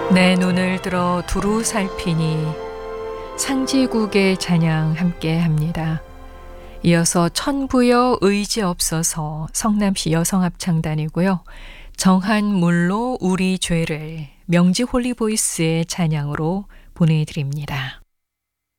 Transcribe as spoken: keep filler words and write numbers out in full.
내 눈을 들어 두루 살피니 상지국의 찬양 함께 합니다. 이어서 천부여 의지 없어서 성남시 여성합창단이고요. 정한물로 우리 죄를 명지 홀리보이스의 찬양으로 보내드립니다.